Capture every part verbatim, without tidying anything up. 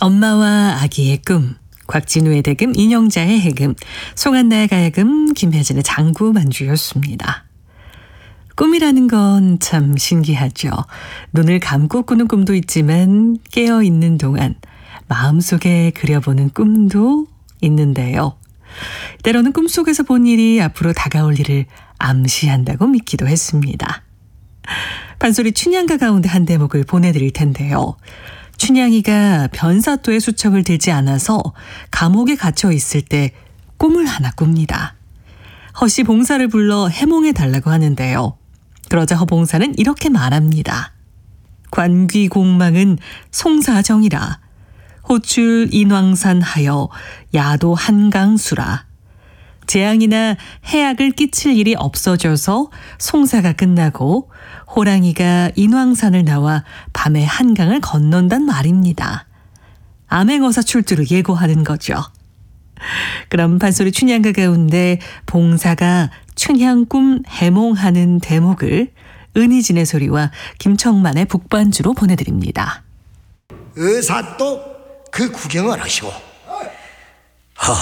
엄마와 아기의 꿈, 곽진우의 대금, 인영자의 해금, 송한나의 가야금, 김혜진의 장구만주였습니다. 꿈이라는 건 참 신기하죠. 눈을 감고 꾸는 꿈도 있지만 깨어있는 동안 마음속에 그려보는 꿈도 있는데요. 때로는 꿈속에서 본 일이 앞으로 다가올 일을 암시한다고 믿기도 했습니다. 판소리 춘향가 가운데 한 대목을 보내드릴 텐데요. 춘향이가 변사또의 수척을 들지 않아서 감옥에 갇혀 있을 때 꿈을 하나 꿉니다. 허씨 봉사를 불러 해몽해달라고 하는데요. 그러자 허봉사는 이렇게 말합니다. 관귀공망은 송사정이라 호출 인왕산 하여 야도 한강수라. 재앙이나 해악을 끼칠 일이 없어져서 송사가 끝나고 호랑이가 인왕산을 나와 밤에 한강을 건넌단 말입니다. 암행어사 출두를 예고하는 거죠. 그럼 판소리 춘향가 가운데 봉사가 춘향 꿈 해몽하는 대목을 은희진의 소리와 김청만의 북반주로 보내드립니다. 의사또 그 구경을 하시오. 허,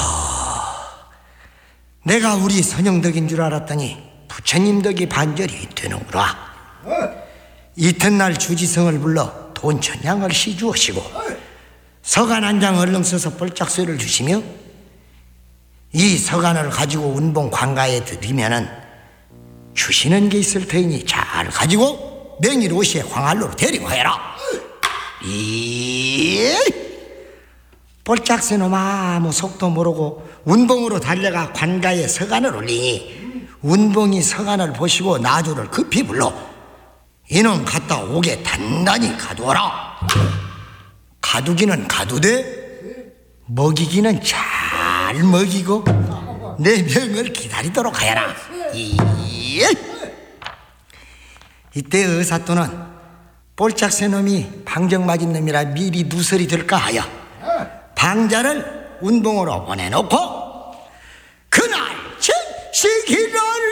내가 우리 선영덕인 줄 알았더니 부처님 덕이 반절이 되는구나. 이튿날 주지성을 불러 돈천냥을 시주하시고 서간 한 장 얼른 써서 뻘짝쇠를 주시며 이 서간을 가지고 운봉 관가에 들이면은 주시는 게 있을 테니 잘 가지고 명일 오시에 광안로로 데리고 해라. 이 뻘짝쇠 놈 아무 속도 모르고 운봉으로 달려가 관가에 서간을 올리니 운봉이 서간을 보시고 나주를 급히 불러 이놈 갔다 오게 단단히 가두어라. 가두기는 가두되 먹이기는 잘 먹이고 내 명을 기다리도록 하여라. 이 이때 의사또는 볼짝새 놈이 방정 맞은 놈이라 미리 누설이 될까 하여 방자를 운봉으로 보내놓고 그날 즉시기를